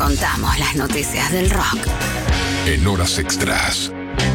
contamos las noticias del rock en horas extras.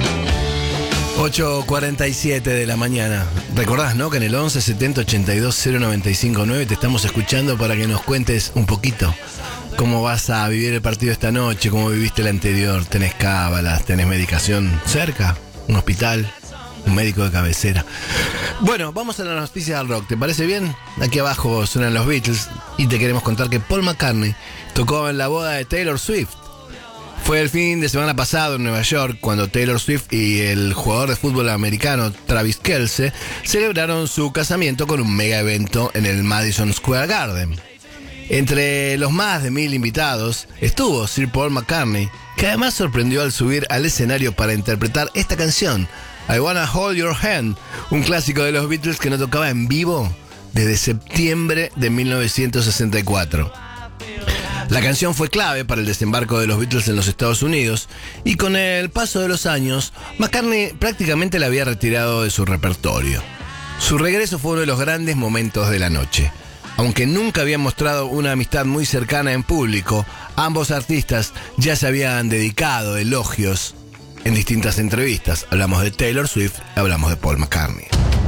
8:47 de la mañana. Recordás, ¿no? Que en el 11 70 82 095 9 te estamos escuchando para que nos cuentes un poquito cómo vas a vivir el partido esta noche, cómo viviste el anterior. ¿Tenés cábalas? ¿Tenés medicación cerca? ¿Un hospital? ¿Un médico de cabecera? Bueno, vamos a las noticias del rock. ¿Te parece bien? Aquí abajo suenan los Beatles y te queremos contar que Paul McCartney tocó en la boda de Taylor Swift. Fue el fin de semana pasado en Nueva York cuando Taylor Swift y el jugador de fútbol americano Travis Kelce celebraron su casamiento con un mega evento en el Madison Square Garden. Entre los más de 1000 invitados estuvo Sir Paul McCartney, que además sorprendió al subir al escenario para interpretar esta canción, I Wanna Hold Your Hand, un clásico de los Beatles que no tocaba en vivo desde septiembre de 1964. La canción fue clave para el desembarco de los Beatles en los Estados Unidos y con el paso de los años, McCartney prácticamente la había retirado de su repertorio. Su regreso fue uno de los grandes momentos de la noche. Aunque nunca habían mostrado una amistad muy cercana en público, ambos artistas ya se habían dedicado elogios en distintas entrevistas. Hablamos de Taylor Swift, hablamos de Paul McCartney.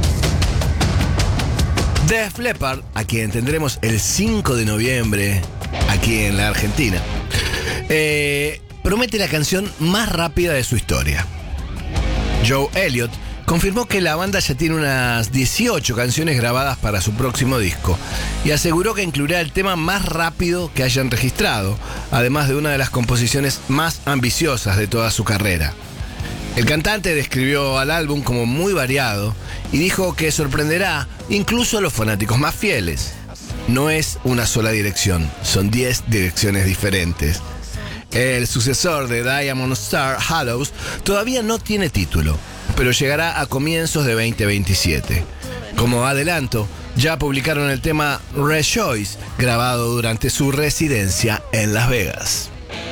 Def Leppard, a quien tendremos el 5 de noviembre aquí en la Argentina, promete la canción más rápida de su historia. Joe Elliott confirmó que la banda ya tiene unas 18 canciones grabadas para su próximo disco y aseguró que incluirá el tema más rápido que hayan registrado, además de una de las composiciones más ambiciosas de toda su carrera. El cantante describió al álbum como muy variado y dijo que sorprenderá incluso a los fanáticos más fieles. No es una sola dirección, son 10 direcciones diferentes. El sucesor de Diamond Star, Hallows, todavía no tiene título, pero llegará a comienzos de 2027. Como adelanto, ya publicaron el tema Rejoice, grabado durante su residencia en Las Vegas.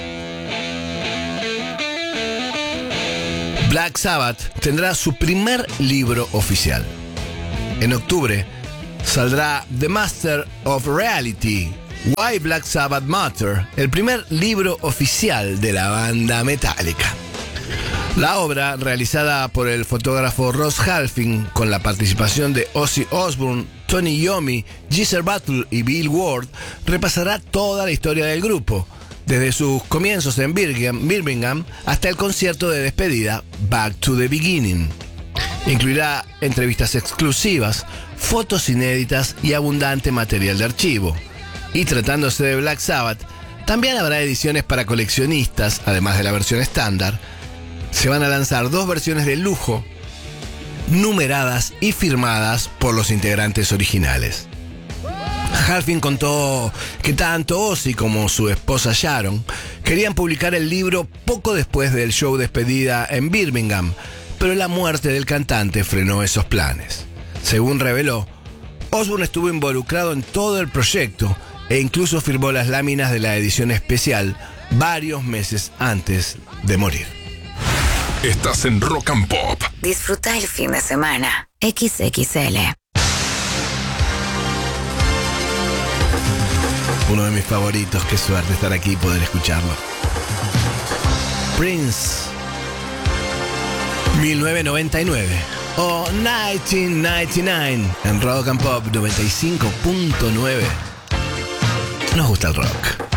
Black Sabbath tendrá su primer libro oficial. En octubre saldrá The Master of Reality, Why Black Sabbath Matter, el primer libro oficial de la banda metálica. La obra, realizada por el fotógrafo Ross Halfin con la participación de Ozzy Osbourne, Tony Iommi, Geezer Butler y Bill Ward, repasará toda la historia del grupo, desde sus comienzos en Birmingham hasta el concierto de despedida Back to the Beginning. Incluirá entrevistas exclusivas, fotos inéditas y abundante material de archivo. Y tratándose de Black Sabbath, también habrá ediciones para coleccionistas, además de la versión estándar. Se van a lanzar 2 versiones de lujo, numeradas y firmadas por los integrantes originales. Halfin contó que tanto Ozzy como su esposa Sharon querían publicar el libro poco después del show despedida en Birmingham, pero la muerte del cantante frenó esos planes. Según reveló, Osbourne estuvo involucrado en todo el proyecto e incluso firmó las láminas de la edición especial varios meses antes de morir. Estás en Rock and Pop. Disfruta el fin de semana. XXL. Uno de mis favoritos, qué suerte estar aquí y poder escucharlo. Prince, 1999 o 1999 en Rock and Pop 95.9. Nos gusta el rock.